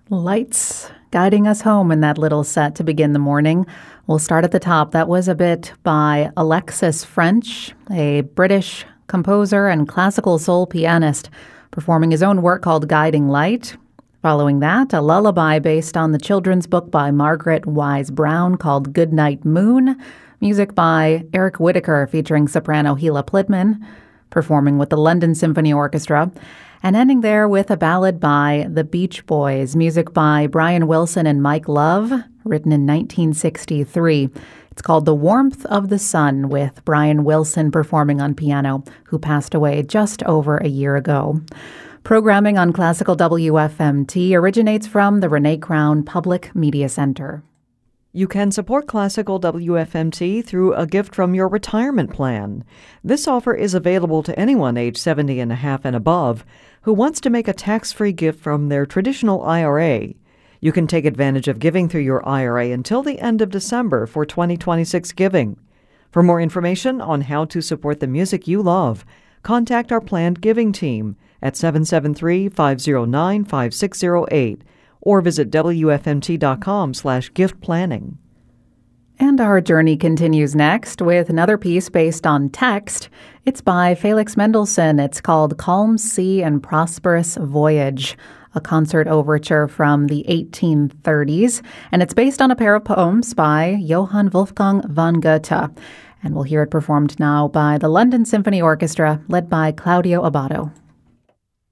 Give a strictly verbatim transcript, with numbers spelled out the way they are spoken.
Lights guiding us home in that little set to begin the morning. We'll start at the top. That was a bit by Alexis French, a British composer and classical soul pianist, performing his own work called Guiding Light. Following that, a lullaby based on the children's book by Margaret Wise Brown called Goodnight Moon. Music by Eric Whitacre featuring soprano Hila Plitman, performing with the London Symphony Orchestra. And ending there with a ballad by the Beach Boys, music by Brian Wilson and Mike Love, written in nineteen sixty-three. It's called The Warmth of the Sun, with Brian Wilson performing on piano, who passed away just over a year ago. Programming on Classical W F M T originates from the Renee Crown Public Media Center. You can support Classical W F M T through a gift from your retirement plan. This offer is available to anyone age seventy and a half and above who wants to make a tax-free gift from their traditional I R A. You can take advantage of giving through your I R A until the end of December for twenty twenty-six giving. For more information on how to support the music you love, contact our planned giving team at seven seven three, five zero nine, five six zero eight or visit W F M T dot com slash gift planning. And our journey continues next with another piece based on text. It's by Felix Mendelssohn. It's called Calm Sea and Prosperous Voyage, a concert overture from the eighteen thirties. And it's based on a pair of poems by Johann Wolfgang von Goethe. And we'll hear it performed now by the London Symphony Orchestra, led by Claudio Abbado.